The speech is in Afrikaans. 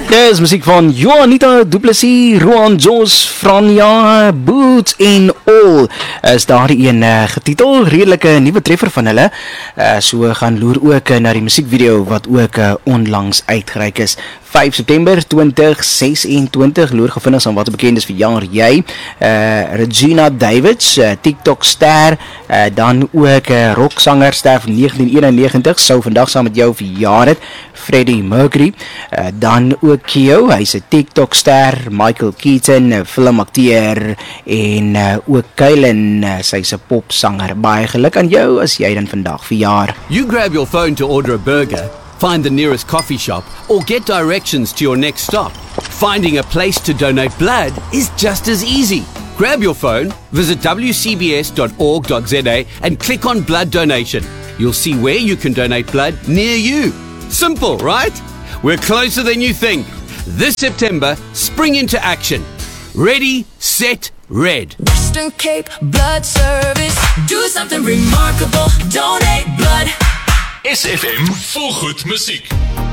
Dis muziek van Juanita Du Plessis, Roan Jos, Franja, Boots en All is daar een getitel, redelike nuwe treffer van hulle. So gaan loer ook na die musiekvideo wat ook onlangs uitgereik is. 5 September 2026, loer gevinnig aan wat bekend is vir jaar jy. Regina Davids, TikTok ster, dan ook rocksanger ster van 1991, sou vandag saam met jou verjaar het, Freddie Mercury. Dan ook Kyo, hy's 'n TikTok ster, Michael Keaton, filmakteur en ook Kylan, sy's 'n popsanger. Baie geluk aan jou as jy dan vandag verjaar. You grab your phone to order a burger, find the nearest coffee shop, or get directions to your next stop. Finding a place to donate blood is just as easy. Grab your phone, visit wcbs.org.za and click on blood donation. You'll see where you can donate blood near you. Simple, right? We're closer than you think. This September, spring into action. Ready, set, red. Western Cape Blood Service. Do something remarkable. Donate blood. SFM vol goed musiek.